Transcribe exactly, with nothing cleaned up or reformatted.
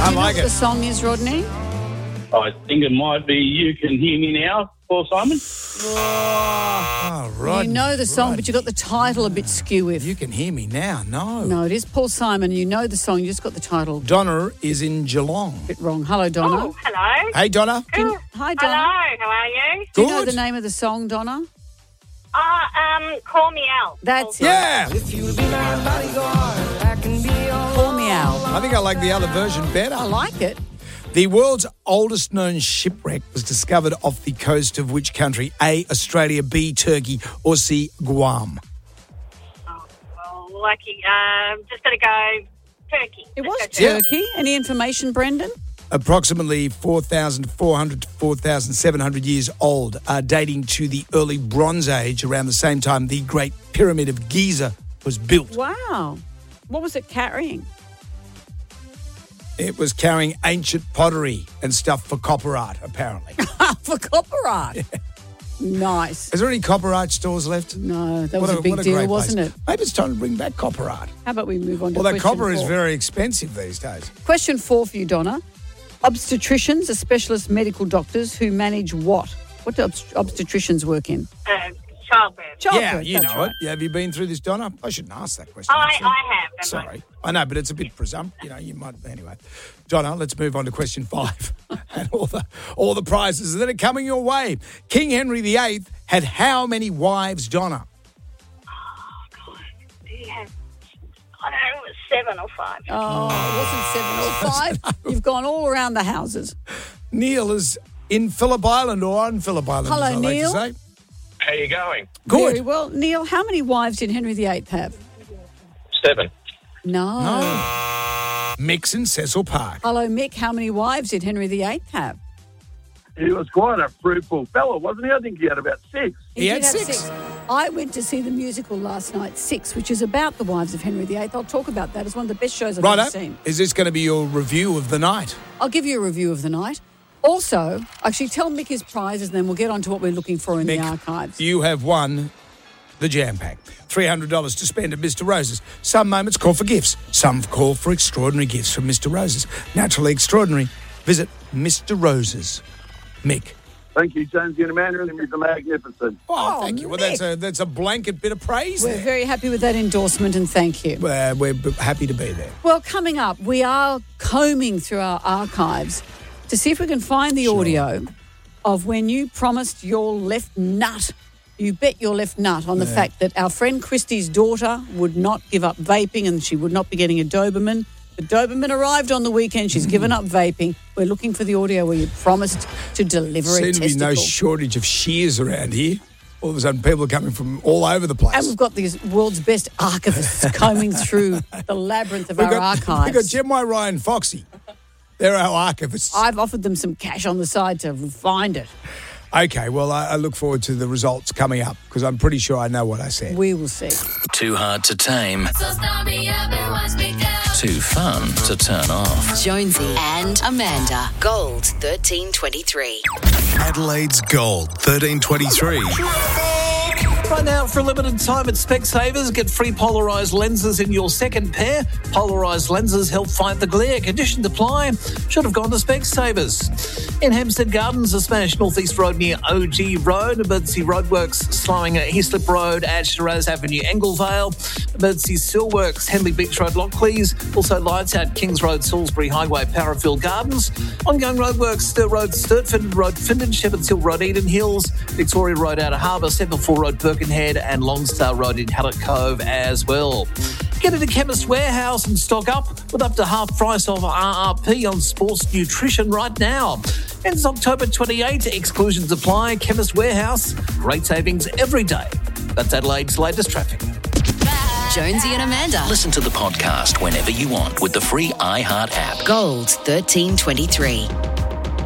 I you know like what it. the song is, Rodney? I think it might be You Can Hear Me Now, Paul Simon. Oh, right. You know the song, but you got the title a bit skew if. You Can Hear Me Now. No. No, it is Paul Simon. You know the song, you just got the title Donna is in Geelong. a bit wrong. Hello, Donna. Oh, hello. Hey, Donna. Can- Hi, Donna. Hello, how are you? Do you know Good. the name of the song, Donna? Uh, um, Call Me Out. That's it. Yeah. Call Me Out. I think I like the other version better. I like it. The world's oldest known shipwreck was discovered off the coast of which country? A, Australia, B, Turkey, or C, Guam? Oh, well, lucky. Um, just got to go Turkey. It Let's was go Turkey. Turkey. Any information, Brendan? Approximately four thousand four hundred to four thousand seven hundred years old, uh, dating to the early Bronze Age. Around the same time, the Great Pyramid of Giza was built. Wow. What was it carrying? It was carrying ancient pottery and stuff for copper art, apparently. For copper art. Nice. Is there any copper art stores left? No, that What was a big what deal, great wasn't place. it? Maybe it's time to bring back copper art. How about we move on to Although question copper is four? very expensive these days. Question four for you, Donna. Obstetricians are specialist medical doctors who manage what? What do obst- obstetricians work in? Um, childbirth. Childbirth, yeah, you that's know right. it. Yeah, have you been through this, Donna? I shouldn't ask that question. I, actually. I have. haven't I? Sorry. I know, but it's a bit presumptive. You know, you might. Anyway, Donna, let's move on to question five and all the all the prizes that are coming your way. King Henry the Eighth had how many wives, Donna? Do you have, I don't know, it was seven or five. Oh, it wasn't seven or five. You've gone all around the houses. Neil is in Phillip Island or on Phillip Island. Hello, as I like Neil. to say. How you going? Good. Very well. Neil, how many wives did Henry the Eighth have? Seven. No. No. Mix in Cecil Park. Hello, Mick. How many wives did Henry the Eighth have? He was quite a fruitful fellow, wasn't he? I think he had about six. He had did have six. I went to see the musical last night, Six, which is about the wives of Henry the Eighth. I'll talk about that. It's one of the best shows I've Righto. ever seen. Is this going to be your review of the night? I'll give you a review of the night. Also, actually, tell Mick his prizes, and then we'll get on to what we're looking for in Mick, the archives. You have won the Jam Pack. three hundred dollars to spend at Mister Rose's. Some moments call for gifts. Some call for extraordinary gifts from Mister Rose's. Naturally extraordinary. Visit Mister Rose's. Mick. Thank you, Jonesy and Amanda, and you're magnificent. Oh, Oh, thank you. Well, that's Mick. a that's a blanket bit of praise We're there. very happy with that endorsement, and thank you. Uh, we're b- happy to be there. Well, coming up, we are combing through our archives to see if we can find the audio of when you promised your left nut. You bet your left nut on the fact that our friend Christy's daughter would not give up vaping and she would not be getting a Doberman. The Doberman arrived on the weekend. She's given up vaping. We're looking for the audio where you promised to deliver a Seems to be testicle. no shortage of shears around here. All of a sudden, people are coming from all over the place. And we've got these world's best archivists combing through the labyrinth of We've our got, archives. We've got Jim Y. Ryan Foxy. They're our archivists. I've offered them some cash on the side to find it. Okay, well, I, I look forward to the results coming up because I'm pretty sure I know what I said. We will see. Too hard to tame. Too fun to turn off. Jonesy and Amanda. Gold thirteen twenty-three. Adelaide's Gold thirteen twenty-three. Right now, for a limited time at Specsavers, get free polarised lenses in your second pair. Polarised lenses help fight the glare. Conditions apply. Should have gone to Specsavers. In Hampstead Gardens, a smashed North East Road near O G Road. Emergency roadworks slowing at Heaslip Road at Shiraz Avenue, Englevale. Emergency Steelworks, Henley Beach Road, Lockleys. Also lights out Kings Road, Salisbury Highway, Parafield Gardens. Ongoing roadworks, Sturt Road, Sturtford Road, Findon, Shepherd's Hill Road, Eden Hills. Victoria Road, Outer Harbour, Sevenfour Road, Birkenhead, and Longstar Road in Hallett Cove as well. Get into Chemist Warehouse and stock up with up to half price of R R P on sports nutrition right now. Ends October twenty-eighth. Exclusions apply. Chemist Warehouse. Great savings every day. That's Adelaide's latest traffic. Jonesy and Amanda. Listen to the podcast whenever you want with the free iHeart app. Gold thirteen twenty-three.